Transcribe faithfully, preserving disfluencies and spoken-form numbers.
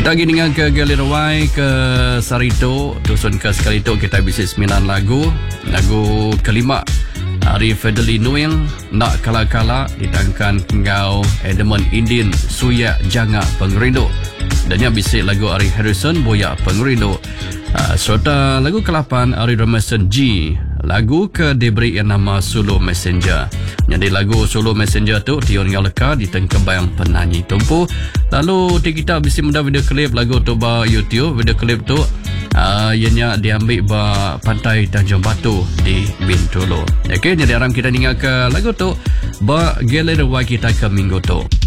Kita pergi dengan ke Galirawai, ke Sarito, Dusun ke Sekalito. Kita bisi sembilan lagu. Lagu kelima, Arif Fedeli Nuing, Nak Kala-Kala, ditangkan Ngau Edmund Indin, Suya Janga Pengerindu. Dan yang bisik lagu Ari Harrison, Boya Pengerindu. Uh, serta lagu ke lapan, Ari Ramason G, lagu ke diberi yang nama Solo Messenger. Jadi lagu Solo Messenger tu Tion Ngaleka ditengkam bayang penyanyi tumpu. Lalu di kita bisi mudah video klip lagu tu ba YouTube. Video klip tu uh, ianya diambil ba pantai Tanjung Batu di Bintulu. Okey, jadi aram kita dengar ke lagu tu ba Galirawai kita ke minggu tu.